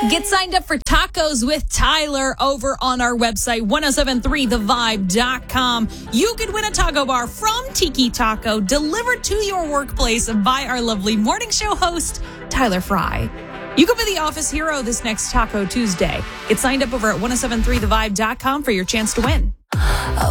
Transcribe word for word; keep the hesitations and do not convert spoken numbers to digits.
Get signed up for Tacos with Tyler over on our website, ten seventy-three the vibe dot com. You could win a taco bar from Tiki Taco delivered to your workplace by our lovely morning show host, Tyler Fry. You could be the office hero this next Taco Tuesday. Get signed up over at ten seventy-three the vibe dot com for your chance to win.